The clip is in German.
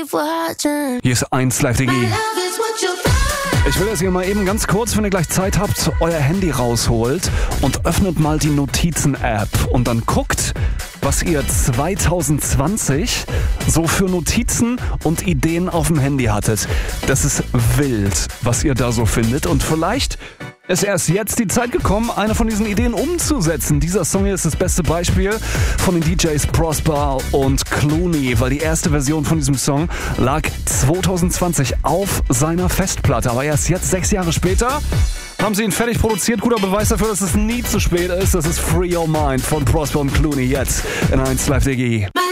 Hier ist 1 Live Digi. Ich will, dass ihr mal eben ganz kurz, wenn ihr gleich Zeit habt, euer Handy rausholt und öffnet mal die Notizen-App und dann guckt, was ihr 2020 so für Notizen und Ideen auf dem Handy hattet. Das ist wild, was ihr da so findet, und vielleicht ist erst jetzt die Zeit gekommen, eine von diesen Ideen umzusetzen. Dieser Song hier ist das beste Beispiel von den DJs Prosper und Clooney, weil die erste Version von diesem Song lag 2020 auf seiner Festplatte. Aber erst jetzt, 6 Jahre später, haben sie ihn fertig produziert. Guter Beweis dafür, dass es nie zu spät ist. Das ist Free Your Mind von Prosper und Clooney jetzt in 1 Live Digi.